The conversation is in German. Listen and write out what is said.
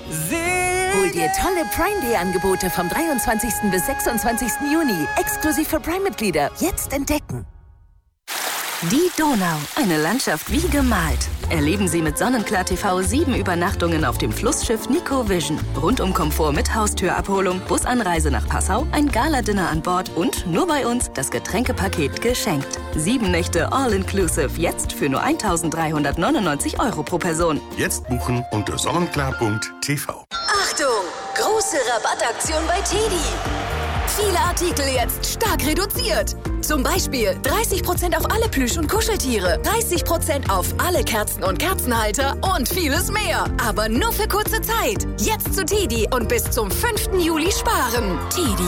Hol dir tolle Prime-Day-Angebote vom 23. bis 26. Juni. Exklusiv für Prime-Mitglieder. Jetzt entdecken. Die Donau, eine Landschaft wie gemalt. Erleben Sie mit Sonnenklar TV 7 Übernachtungen auf dem Flussschiff Nico Vision. Rundum-Komfort mit Haustürabholung, Busanreise nach Passau, ein Gala-Dinner an Bord und nur bei uns das Getränkepaket geschenkt. 7 Nächte All-Inclusive, jetzt für nur 1.399 € pro Person. Jetzt buchen unter sonnenklar.tv. Achtung! Große Rabattaktion bei TEDi. Viele Artikel jetzt stark reduziert. Zum Beispiel 30% auf alle Plüsch- und Kuscheltiere, 30% auf alle Kerzen und Kerzenhalter und vieles mehr. Aber nur für kurze Zeit. Jetzt zu TEDi und bis zum 5. Juli sparen. TEDi.